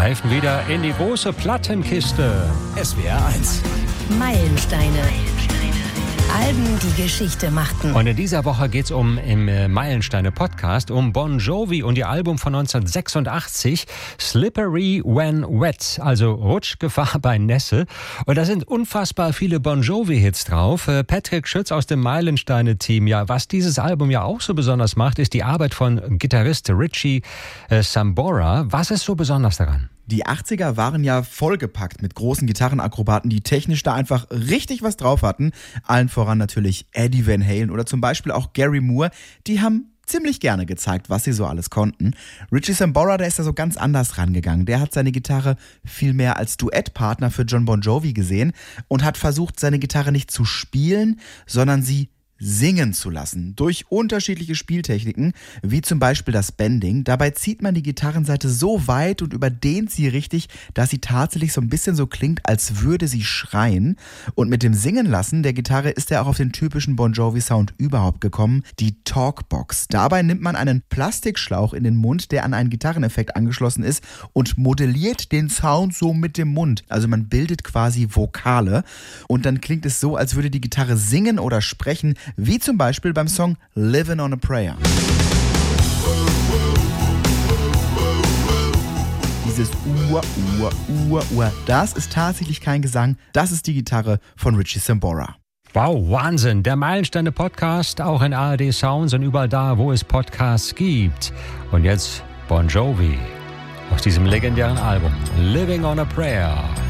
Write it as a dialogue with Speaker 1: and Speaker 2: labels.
Speaker 1: greifen wieder in die große Plattenkiste.
Speaker 2: SWR 1.
Speaker 3: Meilensteine. Alben, die Geschichte machten.
Speaker 1: Und in dieser Woche geht es im Meilensteine-Podcast um Bon Jovi und ihr Album von 1986, Slippery When Wet, also Rutschgefahr bei Nässe. Und da sind unfassbar viele Bon Jovi-Hits drauf. Patrick Schütz aus dem Meilensteine-Team. Ja, was dieses Album ja auch so besonders macht, ist die Arbeit von Gitarrist Richie Sambora. Was ist so besonders daran?
Speaker 2: Die 80er waren ja vollgepackt mit großen Gitarrenakrobaten, die technisch da einfach richtig was drauf hatten. Allen voran natürlich Eddie Van Halen oder zum Beispiel auch Gary Moore. Die haben ziemlich gerne gezeigt, was sie so alles konnten. Richie Sambora, der ist da so ganz anders rangegangen. Der hat seine Gitarre viel mehr als Duettpartner für John Bon Jovi gesehen und hat versucht, seine Gitarre nicht zu spielen, sondern sie singen zu lassen, durch unterschiedliche Spieltechniken, wie zum Beispiel das Bending. Dabei zieht man die Gitarrenseite so weit und überdehnt sie richtig, dass sie tatsächlich so ein bisschen so klingt, als würde sie schreien. Und mit dem Singen lassen der Gitarre ist er auch auf den typischen Bon Jovi-Sound überhaupt gekommen, die Talkbox. Dabei nimmt man einen Plastikschlauch in den Mund, der an einen Gitarreneffekt angeschlossen ist und modelliert den Sound so mit dem Mund. Also man bildet quasi Vokale und dann klingt es so, als würde die Gitarre singen oder sprechen, wie zum Beispiel beim Song Livin' on a Prayer. Dieses Ua, das ist tatsächlich kein Gesang, das ist die Gitarre von Richie Sambora.
Speaker 1: Wow, Wahnsinn. Der Meilensteine-Podcast, auch in ARD Sounds und überall da, wo es Podcasts gibt. Und jetzt Bon Jovi aus diesem legendären Album Living on a Prayer.